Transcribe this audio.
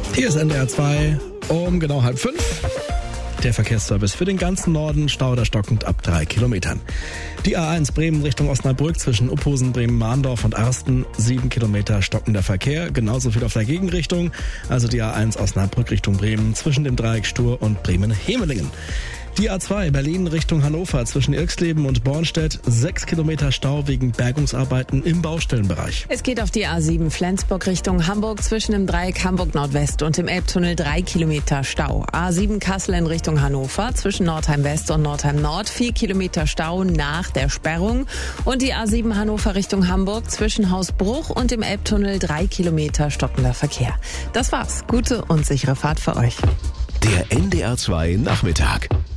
Hier ist NDR 2 um genau 4:30. Der Verkehrsservice für den ganzen Norden, Stau oder stockend ab 3 Kilometern. Die A1 Bremen Richtung Osnabrück zwischen Uphusen, Bremen-Mahndorf und Arsten, 7 Kilometer stockender Verkehr, genauso viel auf der Gegenrichtung, also die A1 Osnabrück Richtung Bremen zwischen dem Dreieck Stur und Bremen-Hemelingen. Die A2 Berlin Richtung Hannover zwischen Irxleben und Bornstedt, 6 Kilometer Stau wegen Bergungsarbeiten im Baustellenbereich. Es geht auf die A7 Flensburg Richtung Hamburg zwischen dem Dreieck Hamburg Nordwest und dem Elbtunnel 3 Kilometer Stau. A7 Kassel in Richtung Hannover zwischen Nordheim West und Nordheim Nord, 4 Kilometer Stau nach der Sperrung. Und die A7 Hannover Richtung Hamburg zwischen Hausbruch und dem Elbtunnel 3 Kilometer stockender Verkehr. Das war's. Gute und sichere Fahrt für euch. Der NDR 2 Nachmittag.